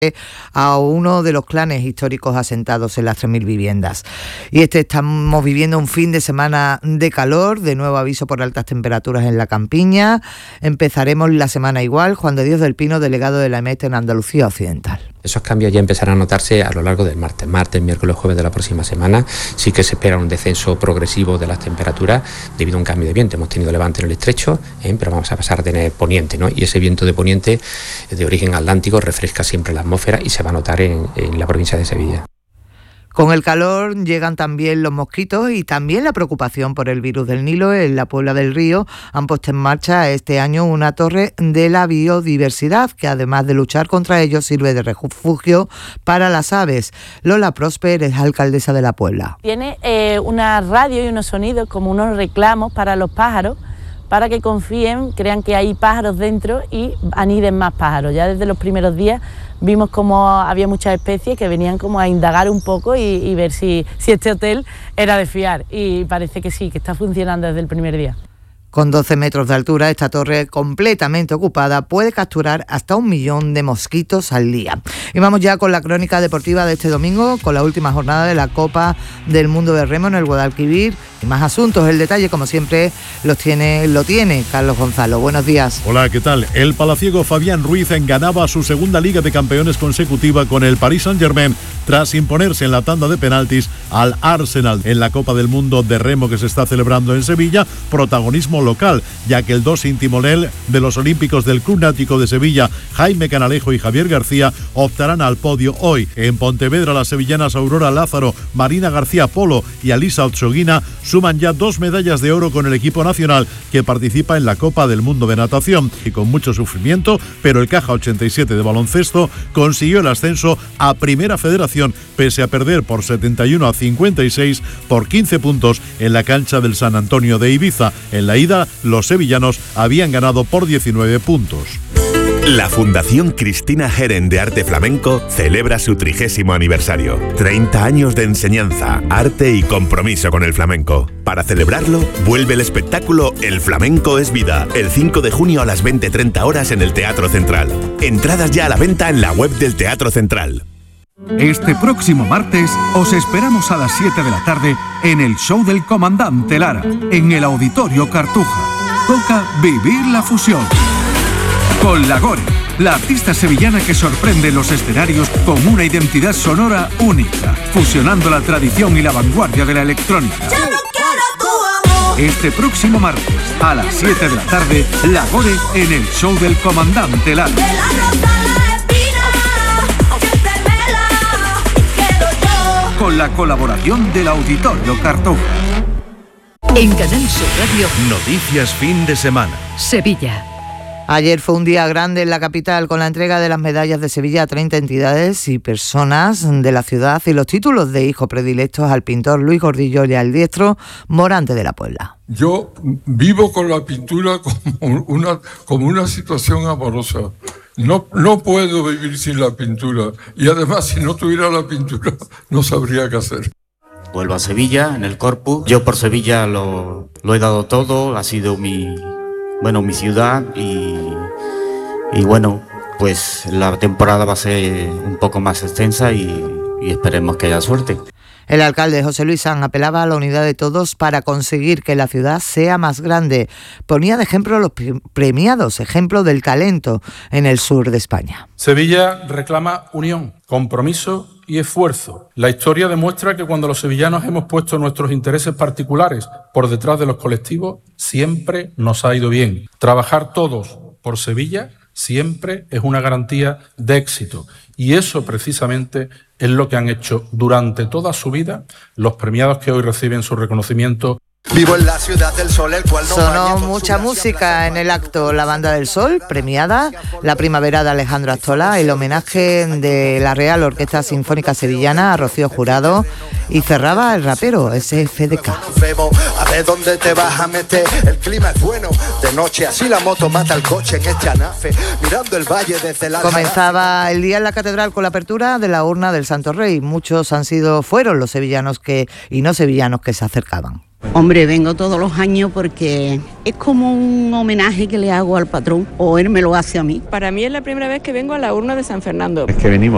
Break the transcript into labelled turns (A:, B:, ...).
A: a uno de los clanes históricos asentados en las 3.000 viviendas. Y estamos viviendo un fin de semana de calor, de nuevo aviso por altas temperaturas en la campiña. Empezaremos la semana igual. Juan de Dios del Pino, delegado de la EMET en Andalucía Occidental.
B: Esos cambios ya empezarán a notarse a lo largo del martes, miércoles, jueves de la próxima semana. Sí que se espera un descenso progresivo de las temperaturas debido a un cambio de viento. Hemos tenido levante en el estrecho, pero vamos a pasar a tener poniente, ¿no? Y ese viento de poniente de origen atlántico refresca siempre la atmósfera y se va a notar en la provincia de Sevilla.
A: Con el calor llegan también los mosquitos y también la preocupación por el virus del Nilo. En la Puebla del Río han puesto en marcha este año una torre de la biodiversidad que, además de luchar contra ellos, sirve de refugio para las aves. Lola Prosper es alcaldesa de la Puebla.
C: Tiene una radio y unos sonidos como unos reclamos para los pájaros, para que confíen, crean que hay pájaros dentro y aniden más pájaros. Ya desde los primeros días vimos como había muchas especies que venían como a indagar un poco y ver si este hotel era de fiar. Y parece que sí, que está funcionando desde el primer día.
A: Con 12 metros de altura, esta torre completamente ocupada puede capturar hasta 1 millón de mosquitos al día. Y vamos ya con la crónica deportiva de este domingo, con la última jornada de la Copa del Mundo de Remo en el Guadalquivir. Y más asuntos, el detalle, como siempre, lo tiene Carlos Gonzalo. Buenos días.
D: Hola, ¿qué tal? El palaciego Fabián Ruiz ganaba su segunda Liga de Campeones consecutiva con el Paris Saint-Germain tras imponerse en la tanda de penaltis al Arsenal en la Copa del Mundo de Remo que se está celebrando en Sevilla. Protagonismo local, ya que el dosing timonel de los Olímpicos del Club Náutico de Sevilla, Jaime Canalejo y Javier García, optarán al podio hoy. En Pontevedra, las sevillanas Aurora Lázaro, Marina García Polo y Alisa Otsoguina suman ya 2 medallas de oro con el equipo nacional que participa en la Copa del Mundo de Natación. Y con mucho sufrimiento, pero el Caja 87 de baloncesto consiguió el ascenso a Primera Federación, pese a perder por 71-56 por 15 puntos en la cancha del San Antonio de Ibiza. En la ida, los sevillanos habían ganado por 19 puntos.
E: La Fundación Cristina Geren de Arte Flamenco celebra su 30º aniversario. 30 años de enseñanza, arte y compromiso con el flamenco. Para celebrarlo, vuelve el espectáculo El Flamenco es Vida, el 5 de junio a las 20:30 horas en el Teatro Central. Entradas ya a la venta en la web del Teatro Central.
F: Este próximo martes os esperamos a las 7 de la tarde en el show del Comandante Lara, en el Auditorio Cartuja. Toca vivir la fusión. Con La Gore, la artista sevillana que sorprende los escenarios con una identidad sonora única, fusionando la tradición y la vanguardia de la electrónica. Este próximo martes, a las 7 de la tarde, La Gore en el show del Comandante Lara. Con la colaboración del Auditorio Cartuja.
G: En Canal Sur Radio,
H: Noticias fin de semana.
G: Sevilla.
A: Ayer fue un día grande en la capital con la entrega de las medallas de Sevilla a 30 entidades y personas de la ciudad y los títulos de hijo predilectos al pintor Luis Gordillo y al diestro Morante de la Puebla.
I: Yo vivo con la pintura como una situación amorosa. No puedo vivir sin la pintura y además si no tuviera la pintura no sabría qué hacer.
J: Vuelvo a Sevilla, en el Corpus. Yo por Sevilla lo he dado todo, ha sido mi ciudad y bueno, pues la temporada va a ser un poco más extensa y esperemos que haya suerte.
A: El alcalde José Luis Sanz apelaba a la unidad de todos para conseguir que la ciudad sea más grande. Ponía de ejemplo los premiados, ejemplo del talento en el sur de España.
K: Sevilla reclama unión, compromiso y esfuerzo. La historia demuestra que cuando los sevillanos hemos puesto nuestros intereses particulares por detrás de los colectivos, siempre nos ha ido bien. Trabajar todos por Sevilla siempre es una garantía de éxito. Y eso precisamente es lo que han hecho durante toda su vida los premiados que hoy reciben su reconocimiento.
L: Vivo en la ciudad del sol, el cual no
A: sonó mucha música en el acto. La Banda del Sol, premiada, la Primavera de Alejandro Astola, el homenaje de la Real Orquesta Sinfónica Sevillana a Rocío Jurado y cerraba el rapero SFDK.
L: A ver dónde te vas a meter, el clima es bueno, de noche así la moto mata al coche en este anafe, mirando el valle desde la...
A: Comenzaba el día en la catedral con la apertura de la urna del Santo Rey. Muchos fueron los sevillanos y no sevillanos que se acercaban.
M: Hombre, vengo todos los años porque es como un homenaje que le hago al patrón, o él me lo hace a mí.
N: Para mí es la primera vez que vengo a la urna de San Fernando.
O: Es que venimos